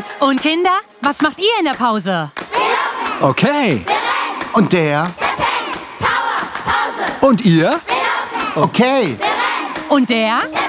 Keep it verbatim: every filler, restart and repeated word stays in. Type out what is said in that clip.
gleichfalls. Und Kinder, was macht ihr in der Pause? Okay. Und der? Und ihr? Okay. Und der?